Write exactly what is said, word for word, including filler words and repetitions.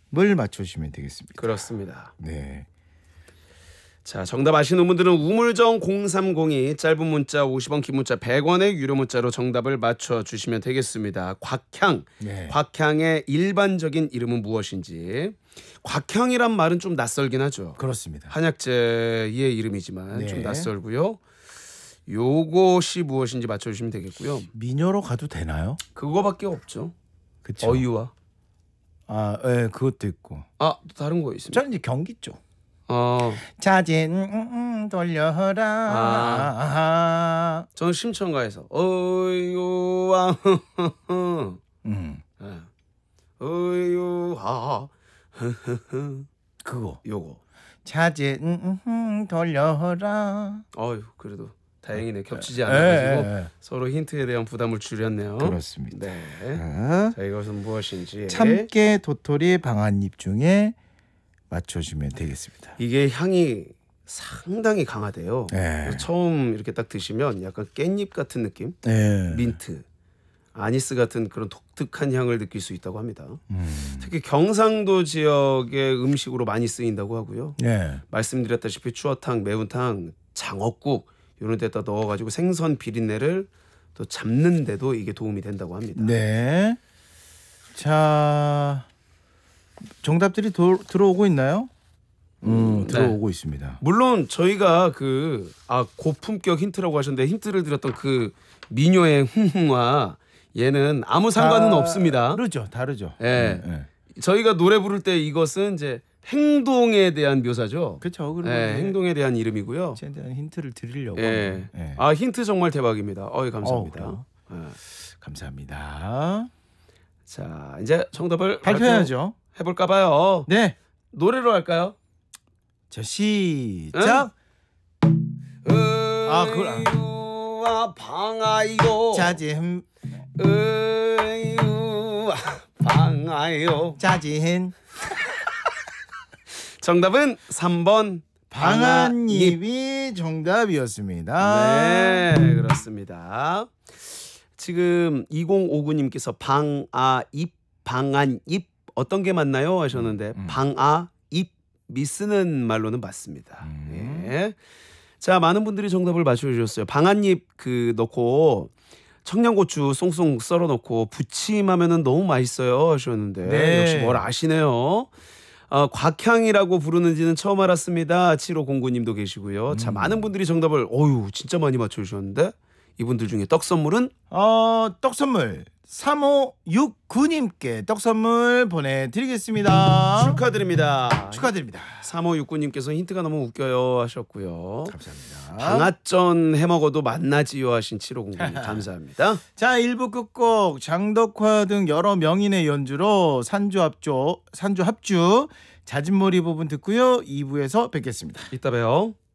맞춰주시면 되겠습니다. 그렇습니다. 네. 자, 정답 아시는 분들은 우물정 공삼공이 짧은 문자 오십 원, 긴 문자 백 원의 유료 문자로 정답을 맞춰주시면 되겠습니다. 곽향, 네. 곽향의 일반적인 이름은 무엇인지. 곽향이란 말은 좀 낯설긴 하죠. 그렇습니다. 한약재의 이름이지만 네. 좀 낯설고요. 요것이 무엇인지 맞춰주시면 되겠고요. 미녀로 가도 되나요? 그거밖에 없죠. 그쵸? 어유와. 아, 예, 그것도 있고. 아, 또 다른 거 있습니다. 저는 이제 경기 쪽. 어, 자진 음, 음, 돌려라. 아. 저는 심청가에서 어유와 음, 어유와 그거. 요거. 자진 음, 음, 돌려라. 어유 그래도 다행이네. 겹치지 예, 않아가지고 예, 예. 서로 힌트에 대한 부담을 줄였네요. 그렇습니다. 네. 자, 자, 이것은 무엇인지. 참깨 도토리 방아잎 중에 맞춰주면 되겠습니다. 이게 향이 상당히 강하대요. 네. 그래서 처음 이렇게 딱 드시면 약간 깻잎 같은 느낌, 네. 민트, 아니스 같은 그런 독특한 향을 느낄 수 있다고 합니다. 음. 특히 경상도 지역의 음식으로 많이 쓰인다고 하고요. 네. 말씀드렸다시피 추어탕, 매운탕, 장어국 이런 데다 넣어가지고 생선 비린내를 또 잡는데도 이게 도움이 된다고 합니다. 네. 자, 정답들이 도, 들어오고 있나요? 음, 네. 들어오고 있습니다. 물론 저희가 그 아 고품격 힌트라고 하셨는데 힌트를 드렸던 그 미녀의 흥흥와 얘는 아무 상관은 아, 없습니다. 다르죠, 다르죠. 예. 네, 네. 저희가 노래 부를 때 이것은 이제 행동에 대한 묘사죠. 그렇죠. 그리고 예, 이제 행동에 대한 이름이고요. 최대한 힌트를 드리려고. 예. 예. 아 힌트 정말 대박입니다. 어이 감사합니다. 어, 예. 감사합니다. 자 이제 정답을 발표해야죠. 해볼까 봐요. 네. 노래로 할까요? 자, 시작. 아, 그걸 안- 의유와 방아요. 자진, 의유와 방아요. 자진. 정답은 삼 번 방아잎. 방아잎이 정답이었습니다. 네, 그렇습니다. 지금 이공오구 님께서 방아잎, 방안잎 어떤 게 맞나요? 하셨는데 음. 방아잎이 쓰는 말로는 맞습니다. 음. 예. 자, 많은 분들이 정답을 맞춰주셨어요. 방아잎 그 넣고 청양고추 송송 썰어 넣고 부침하면은 너무 맛있어요 하셨는데 네. 역시 뭘 아시네요. 어, 곽향이라고 부르는지는 처음 알았습니다. 칠오공구 님도 계시고요. 자, 음. 많은 분들이 정답을 어유 진짜 많이 맞춰주셨는데 이분들 중에 떡 선물은 어, 떡 선물 삼오육구 님께 떡 선물 보내드리겠습니다. 축하드립니다. 축하드립니다. 삼오육구 님께서 힌트가 너무 웃겨요 하셨고요. 감사합니다. 방아전 해먹어도 맛나지요 하신 칠오공구 님 감사합니다. 자, 일 부 끝곡 장덕화 등 여러 명인의 연주로 산주 합주, 산주 합주 자진몰이 부분 듣고요. 이 부에서 뵙겠습니다. 이따 봬요.